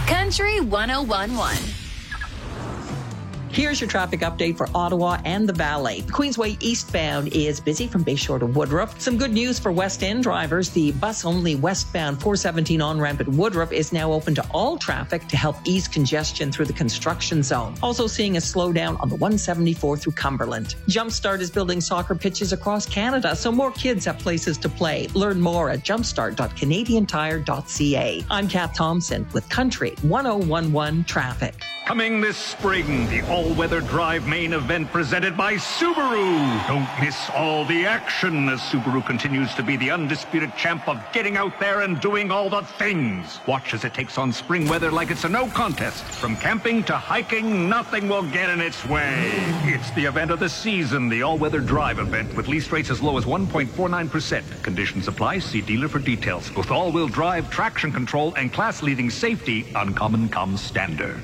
Country 1011. Here's your traffic update for Ottawa and the Valley. Queensway eastbound is busy from Bayshore to Woodruff. Some good news for West End drivers. The bus-only westbound 417 on-ramp at Woodruff is now open to all traffic to help ease congestion through the construction zone. Also seeing a slowdown on the 174 through Cumberland. Jumpstart is building soccer pitches across Canada so more kids have places to play. Learn more at jumpstart.canadiantire.ca. I'm Kath Thompson with Country 1011 Traffic. Coming this spring, the all-weather drive main event presented by Subaru. Don't miss all the action as Subaru continues to be the undisputed champ of getting out there and doing all the things. Watch as it takes on spring weather like it's a no contest. From camping to hiking, nothing will get in its way. It's the event of the season, the all-weather drive event with lease rates as low as 1.49%. Conditions apply. See dealer for details. With all-wheel drive, traction control, and class-leading safety, Uncommon comes standard.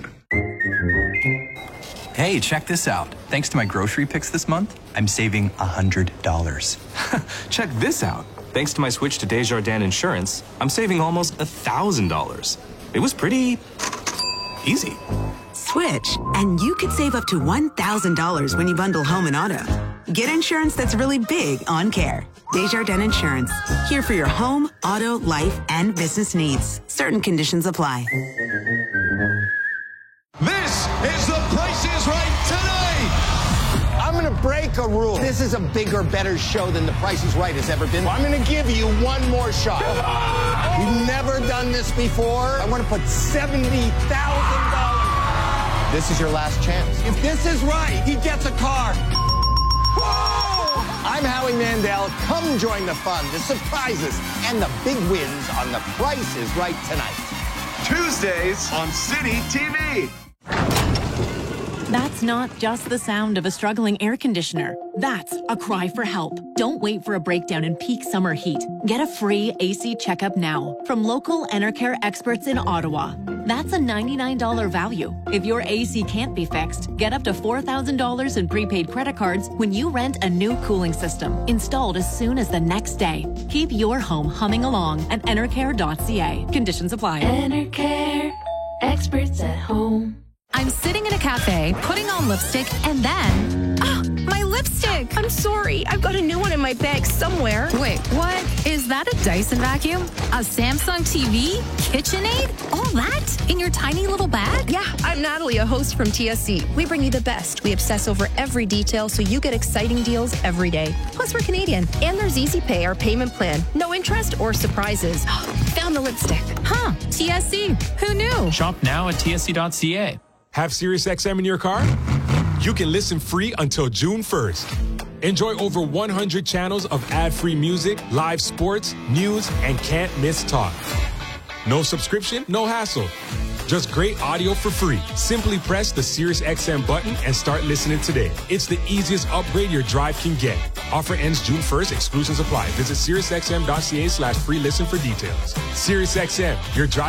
Hey, check this out. Thanks to my grocery picks this month, I'm saving $100. Check this out. Thanks to my switch to Desjardins Insurance, I'm saving almost $1,000. It was pretty easy. Switch, and you could save up to $1,000 when you bundle home and auto. Get insurance that's really big on care. Desjardins Insurance. Here for your home, auto, life, and business needs. Certain conditions apply. This is The Price is Right tonight. I'm going to break a rule. This is a bigger, better show than The Price is Right has ever been. I'm going to give you one more shot. You've never done this before. I want to put $70,000. This is your last chance. If this is right, he gets a car. Whoa! I'm Howie Mandel. Come join the fun, the surprises, and the big wins on The Price is Right tonight. Tuesdays on City TV. That's not just the sound of a struggling air conditioner. That's a cry for help. Don't wait for a breakdown in peak summer heat. Get a free AC checkup now from local Enercare experts in Ottawa. That's a $99 value. If your AC can't be fixed, get up to $4,000 in prepaid credit cards when you rent a new cooling system, installed as soon as the next day. Keep your home humming along at enercare.ca. Conditions apply. Enercare, experts at home. I'm sitting in a cafe, putting on lipstick, and then... Oh, my lipstick! I'm sorry. I've got a new one in my bag somewhere. Wait, what? Is that a Dyson vacuum? A Samsung TV? KitchenAid? All that? In your tiny little bag? Yeah, I'm Natalie, a host from TSC. We bring you the best. We obsess over every detail so you get exciting deals every day. Plus, we're Canadian. And there's Easy Pay, our payment plan. No interest or surprises. Found the lipstick. Huh, TSC. Who knew? Shop now at tsc.ca. Have SiriusXM in your car? You can listen free until June 1st. Enjoy over 100 channels of ad-free music, live sports, news, and can't-miss talk. No subscription, no hassle. Just great audio for free. Simply press the SiriusXM button and start listening today. It's the easiest upgrade your drive can get. Offer ends June 1st. Exclusions apply. Visit SiriusXM.ca/free listen for details. SiriusXM, your drive